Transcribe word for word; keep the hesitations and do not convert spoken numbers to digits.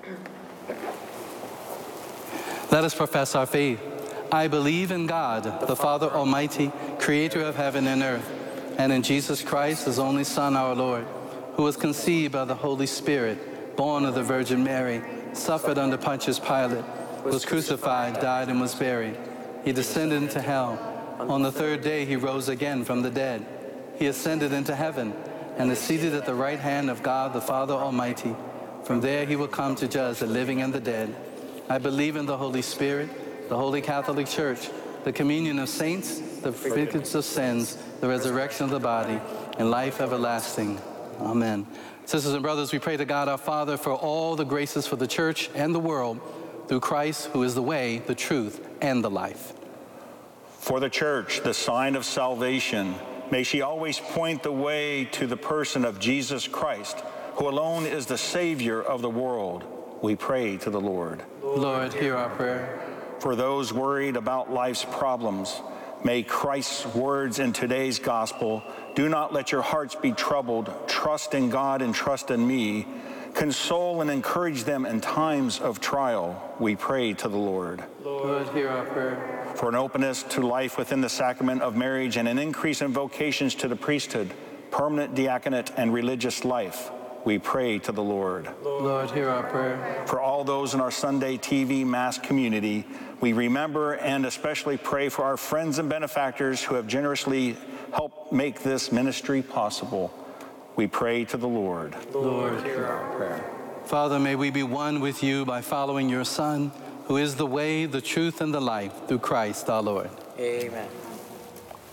Let us profess our faith. I believe in God, the Father Almighty, creator of heaven and earth, and in Jesus Christ, his only Son, our Lord, who was conceived by the Holy Spirit, born of the Virgin Mary, suffered under Pontius Pilate, was crucified, died, and was buried. He descended into hell. On the third day he rose again from the dead. He ascended into heaven and is seated at the right hand of God the Father Almighty. From there he will come to judge the living and the dead. I believe in the Holy Spirit, the Holy Catholic Church, the communion of saints, the forgiveness of sins, the resurrection of the body, and life everlasting. Amen. Sisters and brothers, we pray to God our Father for all the graces for the church and the world through Christ, who is the way, the truth, and the life. For the church, the sign of salvation, may she always point the way to the person of Jesus Christ, who alone is the Savior of the world. We pray to the Lord. Lord, hear our prayer. For those worried about life's problems, may Christ's words in today's gospel, do not let your hearts be troubled, trust in God and trust in me, console and encourage them in times of trial. We pray to the Lord. Lord, hear our prayer. For an openness to life within the sacrament of marriage and an increase in vocations to the priesthood, permanent diaconate, and religious life, we pray to the Lord. Lord, hear our prayer. For all those in our Sunday T V Mass community, we remember and especially pray for our friends and benefactors who have generously helped make this ministry possible. We pray to the Lord. Lord, hear our prayer. Father, may we be one with you by following your Son, who is the way, the truth, and the life, through Christ our Lord. Amen.